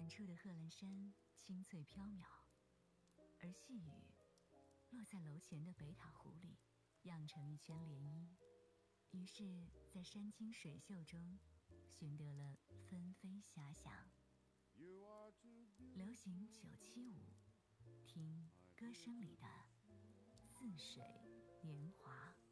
处的贺兰山青翠飘渺，而细雨落在楼前的北塔湖里，漾成一圈涟漪。于是，在山清水秀中，寻得了纷飞遐想。流行975，听歌声里的似水年华。